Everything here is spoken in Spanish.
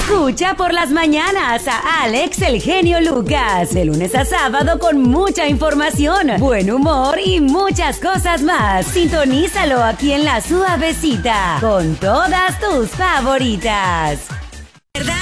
Escucha por las mañanas a Alex el genio Lucas, de lunes a sábado con mucha información, buen humor y muchas cosas más. Sintonízalo aquí en La Suavecita, con todas tus favoritas.